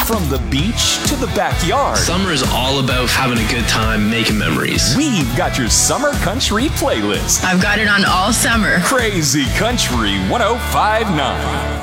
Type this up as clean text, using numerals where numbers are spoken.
From the beach to the backyard, Summer is all about having a good time, making memories. we've got your summer country playlist. I've got it on all summer. Crazy Country 1059.